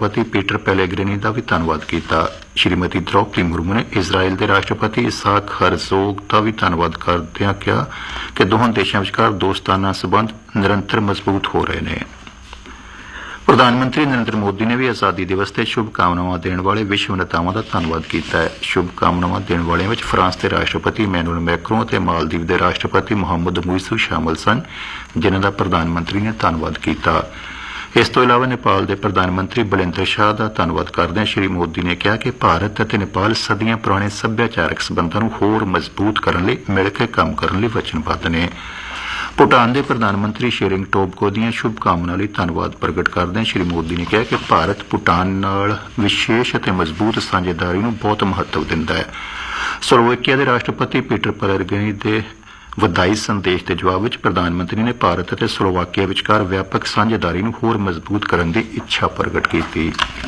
ਰਾਸ਼ਟਰਪਤੀ ਪੀਟਰ ਪੈਲੇਗ੍ਰਿਨੀ ਦਾ ਵੀ ਧੰਨਵਾਦ ਕੀਤਾ। ਸ਼੍ਰੀਮਤੀ ਦ੍ਰੌਪਦੀ ਮੁਰਮੂ ਨੇ ਇਜ਼ਰਾਈਲ ਦੇ ਰਾਸ਼ਟਰਪਤੀ ਇਸਾਕ ਹਰਜ਼ੋਗ ਦਾ ਵੀ ਧੰਨਵਾਦ ਕਰਦਿਆਂ ਕਿਹਾ ਕਿ ਦੋਹਾਂ ਦੇਸ਼ਾਂ ਵਿਚਕਾਰ ਦੋਸਤਾਨਾ ਸਬੰਧ ਨਿਰੰਤਰ ਮਜ਼ਬੂਤ ਹੋ ਰਹੇ ਨੇ। ਪ੍ਰਧਾਨ ਮੰਤਰੀ ਨਰਿੰਦਰ ਮੋਦੀ ਨੇ ਵੀ ਆਜ਼ਾਦੀ ਦਿਵਸ ਤੇ ਸ਼ੁਭਕਾਮਨਾਵਾਂ ਦੇਣ ਵਾਲੇ ਵਿਸ਼ਵ ਨੇਤਾਵਾਂ ਦਾ ਧੰਨਵਾਦ ਕੀਤਾ ਹੈ। ਸ਼ੁਭਕਾਮਨਾਵਾਂ ਦੇਣ ਵਾਲਿਆਂ ਵਿੱਚ ਫਰਾਂਸ ਦੇ ਰਾਸ਼ਟਰਪਤੀ ਇਮੈਨੂਅਲ ਮੈਕਰੋਂ ਅਤੇ ਮਾਲਦੀਵ ਦੇ ਰਾਸ਼ਟਰਪਤੀ ਮੁਹੰਮਦ ਮੁਇਸੂ ਸ਼ਾਮਲ ਸਨ, ਜਿਨ੍ਹਾਂ ਦਾ ਪ੍ਰਧਾਨ ਮੰਤਰੀ ਨੇ ਧੰਨਵਾਦ ਕੀਤਾ। ਇਸ ਤੋਂ ਇਲਾਵਾ ਨੇਪਾਲ ਦੇ ਪ੍ਰਧਾਨ ਮੰਤਰੀ ਬਲਿੰਦਰ ਸ਼ਾਹ ਦਾ ਧੰਨਵਾਦ ਕਰਦਿਆਂ ਸ਼੍ਰੀ ਮੋਦੀ ਨੇ ਕਿਹਾ ਕਿ ਭਾਰਤ ਅਤੇ ਨੇਪਾਲ ਸਦੀਆਂ ਪੁਰਾਣੇ ਸੱਭਿਆਚਾਰਕ ਸਬੰਧਾਂ ਨੂੰ ਹੋਰ ਮਜ਼ਬੂਤ ਕਰਨ ਲਈ ਮਿਲ ਕੇ ਕੰਮ ਕਰਨ ਲਈ ਵਚਨਬੱਧ ਨੇ। ਭੂਟਾਨ ਦੇ ਪ੍ਰਧਾਨ ਮੰਤਰੀ ਸ਼ੇਰਿੰਗ ਟੋਬਗੋ ਦੀਆਂ ਸ਼ੁਭਕਾਮਨਾਵਾਂ ਲਈ ਧੰਨਵਾਦ ਪ੍ਰਗਟ ਕਰਦਿਆਂ ਸ਼੍ਰੀ ਮੋਦੀ ਨੇ ਕਿਹਾ ਕਿ ਭਾਰਤ ਭੂਟਾਨ ਨਾਲ ਵਿਸ਼ੇਸ਼ ਅਤੇ ਮਜ਼ਬੂਤ ਸਾਂਝੇਦਾਰੀ ਨੂੰ ਬਹੁਤ ਮਹੱਤਵ ਦਿੰਦਾ ਹੈ। ਸਲੋਵਾਕੀਆ ਦੇ ਰਾਸ਼ਟਰਪਤੀ ਪੀਟਰ ਪੈਲੇਗ੍ਰਿਨੀ ਦੇ ਵਧਾਈ ਸੰਦੇਸ਼ ਦੇ ਜਵਾਬ ਵਿੱਚ ਪ੍ਰਧਾਨ ਮੰਤਰੀ ਨੇ ਭਾਰਤ ਅਤੇ ਸਲੋਵਾਕੀਆ ਵਿਚਕਾਰ ਵਿਆਪਕ ਸਾਂਝੇਦਾਰੀ ਨੂੰ ਹੋਰ ਮਜ਼ਬੂਤ ਕਰਨ ਦੀ ਇੱਛਾ ਪ੍ਰਗਟ ਕੀਤੀ।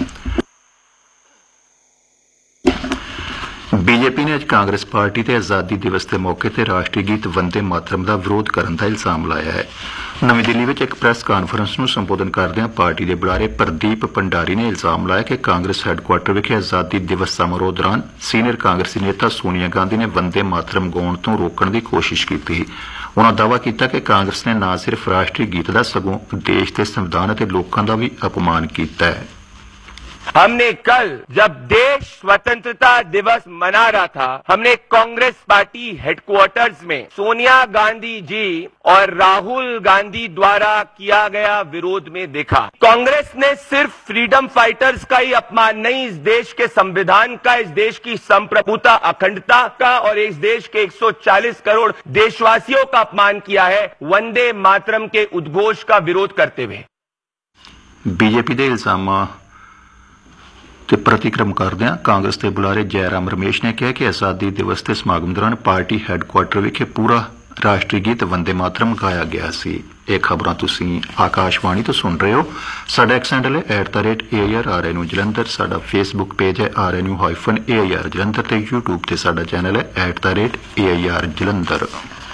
ਬੀਜੇਪੀ ਨੇ ਅੱਜ ਕਾਂਗਰਸ ਪਾਰਟੀ ਤੇ ਆਜ਼ਾਦੀ ਦਿਵਸ ਦੇ ਮੌਕੇ ਤੇ ਰਾਸ਼ਟਰੀ ਗੀਤ ਵੰਦੇ ਮਾਤਰਮ ਦਾ ਵਿਰੋਧ ਕਰਨ ਦਾ ਇਲਜ਼ਾਮ ਲਾਇਆ ਹੈ। ਨਵੀਂ ਦਿੱਲੀ ਵਿੱਚ ਇੱਕ ਪ੍ਰੈਸ ਕਾਨਫਰੰਸ ਨੂੰ ਸੰਬੋਧਨ ਕਰਦਿਆਂ ਪਾਰਟੀ ਦੇ ਬੁਲਾਰੇ ਪ੍ਰਦੀਪ ਭੰਡਾਰੀ ਨੇ ਇਲਜ਼ਾਮ ਲਾਇਆ ਕਿ ਕਾਂਗਰਸ ਹੈੱਡਕੁਆਰਟਰ ਵਿਖੇ ਆਜ਼ਾਦੀ ਦਿਵਸ ਸਮਾਰੋਹ ਦੌਰਾਨ ਸੀਨੀਅਰ ਕਾਂਗਰਸੀ ਨੇਤਾ ਸੋਨੀਆ ਗਾਂਧੀ ਨੇ ਵੰਦੇ ਮਾਤਰਮ ਗਾਉਣ ਤੋਂ ਰੋਕਣ ਦੀ ਕੋਸ਼ਿਸ਼ ਕੀਤੀ। ਉਨ੍ਹਾਂ ਦਾਅਵਾ ਕੀਤਾ ਕਿ ਕਾਂਗਰਸ ਨੇ ਨਾ ਸਿਰਫ ਰਾਸ਼ਟਰੀ ਗੀਤ ਦਾ ਸਗੋਂ ਦੇਸ਼ ਦੇ ਸੰਵਿਧਾਨ ਅਤੇ ਲੋਕਾਂ ਦਾ ਵੀ ਅਪਮਾਨ ਕੀਤਾ ਹੈ। हमने कल जब देश स्वतंत्रता दिवस मना रहा था, हमने कांग्रेस पार्टी हेडक्वार्टर्स में सोनिया गांधी जी और राहुल गांधी द्वारा किया गया विरोध में देखा। कांग्रेस ने सिर्फ फ्रीडम फाइटर्स का ही अपमान नहीं, इस देश के संविधान का, इस देश की संप्रभुता अखंडता का और इस देश के 140 करोड़ देशवासियों का अपमान किया है वंदे मातरम के उद्घोष का विरोध करते हुए। बीजेपी के इल्जामां ਤੇ ਪ੍ਰਤੀਕਰਮ ਕਰਦਿਆਂ ਕਾਂਗਰਸ ਦੇ ਬੁਲਾਰੇ ਜੈਰਾਮ ਰਮੇਸ਼ ਨੇ ਕਿਹਾ ਕਿ ਆਜ਼ਾਦੀ ਦਿਵਸ ਦੇ ਸਮਾਗਮ ਦੌਰਾਨ ਪਾਰਟੀ ਹੈੱਡਕੁਆਰਟਰ ਵਿਖੇ ਪੂਰਾ ਰਾਸ਼ਟਰੀ ਗੀਤ ਵੰਦੇ ਮਾਤਰਮ ਗਾਇਆ ਗਿਆ ਸੀ। ਇਹ ਖਬਰਾਂ ਤੁਸੀਂ ਆਕਾਸ਼ਵਾਣੀ ਤੋਂ ਸੁਣ ਰਹੇ ਹੋ। ਸਾਡਾ ਐਕਸ ਹੈਂਡਲ ਹੈ @AIRRNU ਜਲੰਧਰ, ਸਾਡਾ ਫੇਸਬੁੱਕ ਪੇਜ ਹੈ RNU-AIR ਜਲੰਧਰ ਤੇ YouTube ਤੇ ਸਾਡਾ ਚੈਨਲ ਹੈ @AIR ਜਲੰਧਰ।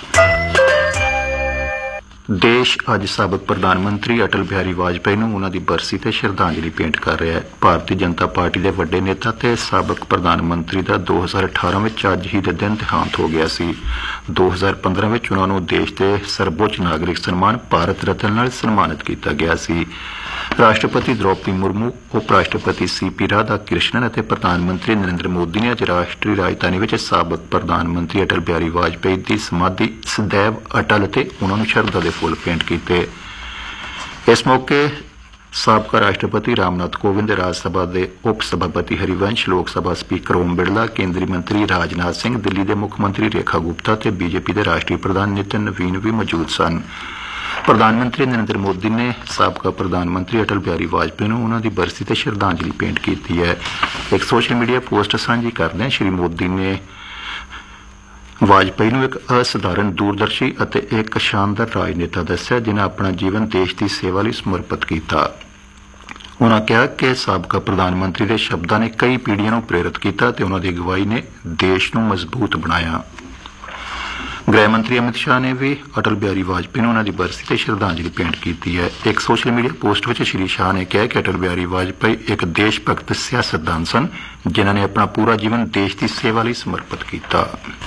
ਦੇਸ਼ ਅੱਜ ਸਾਬਕ ਪ੍ਰਧਾਨ ਮੰਤਰੀ ਅਟਲ ਬਿਹਾਰੀ ਵਾਜਪੇਈ ਨੂੰ ਉਨ੍ਹਾਂ ਦੀ ਬਰਸੀ ਤੇ ਸ਼ਰਧਾਂਜਲੀ ਭੇਂਟ ਕਰ ਰਿਹਾ ਹੈ। ਭਾਰਤੀ ਜਨਤਾ ਪਾਰਟੀ ਦੇ ਵੱਡੇ ਨੇਤਾ ਤੇ ਸਾਬਕ ਪ੍ਰਧਾਨ ਮੰਤਰੀ ਦਾ 2018 ਵਿੱਚ ਅੱਜ ਹੀ ਦੇ ਦਿਨ ਦੇਹਾਂਤ ਹੋ ਗਿਆ ਸੀ। 2015 ਵਿੱਚ ਉਨ੍ਹਾਂ ਨੂੰ ਦੇਸ਼ ਦੇ ਸਰਵਉੱਚ ਨਾਗਰਿਕ ਸਨਮਾਨ ਭਾਰਤ ਰਤਨ ਨਾਲ ਸਨਮਾਨਿਤ ਕੀਤਾ ਗਿਆ ਸੀ। ਰਾਸ਼ਟਰਪਤੀ ਦ੍ਰੌਪਦੀ ਮੁਰਮੂ, ਉਪ ਰਾਸ਼ਟਰਪਤੀ CP ਰਾਧਾ ਕ੍ਰਿਸ਼ਨਨ ਅਤੇ ਪ੍ਰਧਾਨ ਮੰਤਰੀ ਨਰਿੰਦਰ ਮੋਦੀ ਨੇ ਅੱਜ ਰਾਸ਼ਟਰੀ ਰਾਜਧਾਨੀ ਵਿੱਚ ਸਾਬਕ ਪ੍ਰਧਾਨ ਮੰਤਰੀ ਅਟਲ ਬਿਹਾਰੀ ਵਾਜਪੇਈ ਦੀ ਸਮਾਧੀ ਸਦੈਵ ਅਟਲ ਤੇ ਉਨ੍ਹਾਂ ਨੂੰ ਸ਼ਰਧਾ ਦੇ ਫੁੱਲ ਭੇਂਟ ਕੀਤੇ। ਇਸ ਮੌਕੇ ਸਾਬਕਾ ਰਾਸ਼ਟਰਪਤੀ ਰਾਮਨਾਥ ਕੋਵਿੰਦ, ਰਾਜ ਸਭਾ ਦੇ ਉਪ ਸਭਾਪਤੀ ਹਰੀਵੰਸ਼, ਲੋਕ ਸਭਾ ਸਪੀਕਰ ਓਮ ਬਿਰਲਾ, ਕੇਂਦਰੀ ਮੰਤਰੀ ਰਾਜਨਾਥ ਸਿੰਘ, ਦਿੱਲੀ ਦੇ ਮੁੱਖ ਮੰਤਰੀ ਰੇਖਾ ਗੁਪਤਾ ਤੇ ਬੀਜੇਪੀ ਦੇ ਰਾਸ਼ਟਰੀ ਪ੍ਰਧਾਨ ਨਿਤਿਨ ਨਵੀਨ ਵੀ ਮੌਜੂਦ ਸਨ। ਪ੍ਰਧਾਨ ਮੰਤਰੀ ਨਰਿੰਦਰ ਮੋਦੀ ਨੇ ਸਾਬਕਾ ਪ੍ਰਧਾਨ ਮੰਤਰੀ ਅਟਲ ਬਿਹਾਰੀ ਵਾਜਪੇਈ ਨੂੰ ਉਨ੍ਹਾਂ ਦੀ ਬਰਸੀ ਤੇ ਸ਼ਰਧਾਂਜਲੀ ਭੇਂਟ ਕੀਤੀ ਹੈ। ਇੱਕ ਸੋਸ਼ਲ ਮੀਡੀਆ ਪੋਸਟ ਸਾਂਝੀ ਕਰਦਿਆਂ ਸ਼੍ਰੀ ਮੋਦੀ ਨੇ ਵਾਜਪੇਈ ਨੂੰ ਇੱਕ ਅਸਧਾਰਨ, ਦੂਰਦਰਸ਼ੀ ਅਤੇ ਇੱਕ ਸ਼ਾਨਦਾਰ ਰਾਜਨੇਤਾ ਦੱਸਿਆ ਜਿਨ੍ਹਾਂ ਆਪਣਾ ਜੀਵਨ ਦੇਸ਼ ਦੀ ਸੇਵਾ ਲਈ ਸਮਰਪਿਤ ਕੀਤਾ। ਉਨ੍ਹਾਂ ਕਿਹਾ ਕਿ ਸਾਬਕਾ ਪ੍ਰਧਾਨ ਮੰਤਰੀ ਦੇ ਸ਼ਬਦਾਂ ਨੇ ਕਈ ਪੀੜ੍ਹੀਆਂ ਨੂੰ ਪ੍ਰੇਰਿਤ ਕੀਤਾ ਤੇ ਉਨ੍ਹਾਂ ਦੀ ਅਗਵਾਈ ਨੇ ਦੇਸ਼ ਨੂੰ ਮਜ਼ਬੂਤ ਬਣਾਇਆ। ਗ੍ਰਹਿ ਮੰਤਰੀ ਅਮਿਤ ਸ਼ਾਹ ਨੇ ਵੀ ਅਟਲ ਬਿਹਾਰੀ ਵਾਜਪੇਈ ਨੂੰ ਉਨ੍ਹਾਂ ਦੀ ਬਰਸੀ ਤੇ ਸ਼ਰਧਾਂਜਲੀ ਭੇਂਟ ਕੀਤੀ ਹੈ। ਇੱਕ ਸੋਸ਼ਲ ਮੀਡੀਆ ਪੋਸਟ ਵਿੱਚ ਸ਼੍ਰੀ ਸ਼ਾਹ ਨੇ ਕਿਹਾ ਕਿ ਅਟਲ ਬਿਹਾਰੀ ਵਾਜਪੇਈ ਇੱਕ ਦੇਸ਼ ਭਗਤ ਸਿਆਸਤਦਾਨ ਸਨ ਜਿਨ੍ਹਾਂ ਨੇ ਆਪਣਾ ਪੂਰਾ ਜੀਵਨ ਦੇਸ਼ ਦੀ ਸੇਵਾ ਲਈ ਸਮਰਪਿਤ ਕੀਤਾ।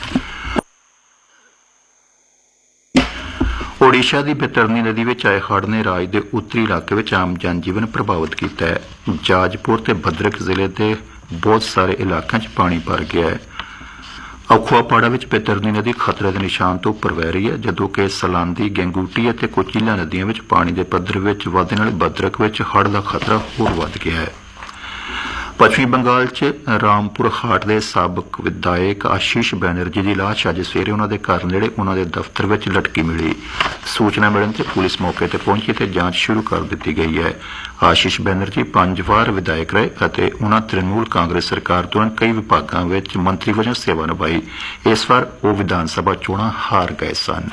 ओडिशा की बैतरनी नदी में आए हड़ ने राज के उत्तरी इलाके में आम जनजीवन प्रभावित किया है। जाजपुर ते भद्रक जिले के बहुत सारे इलाकों च पानी भर गया है। अखुआपाड़ा में बैतरनी नदी खतरे के निशान तो उपर वह रही है, जदों कि सलांदी, गंगूटी और कोचिला नदियों में पानी के पद्धर में वाधे नाल भद्रक में हड़ का खतरा होर वध गया है। पश्चिमी बंगाल च रामपुर हाट के साबक विधायक आशीष बैनर्जी की लाश अज सवेरे उन्होंने घर नेड़े उन्होंने दफ्तर में लटकी मिली। सूचना मिलने से पुलिस मौके पर पहुंची तो जांच शुरू कर दी गई है। आशीष बैनर्जी 5 वार विधायक रहे और उन्होंने तृणमूल कांग्रेस सरकार दौरान कई विभागों में मंत्री वजों सेवा निभाई। इस बार वो विधान सभा चोणां हार गए सन।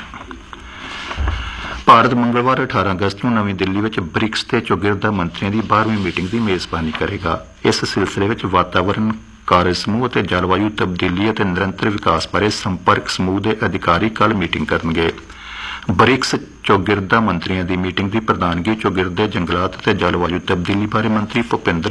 भारत मंगलवार 18 अगस्त को नवी दिल्ली में ब्रिक्स के चौगिरदा मंत्रियों की 12वीं मीटिंग की मेजबानी करेगा। इस सिलसिले में वातावरण कार्य समूह और जलवायु तब्दीली और निरंतर विकास बारे संपर्क समूह के अधिकारी कल मीटिंग करेंगे। ब्रिक्स चौगिरदा मंत्रियों की मीटिंग की प्रधानगी चौगिरदे जंगलात और जलवायु तब्दीली बारे मंत्री भुपिंदर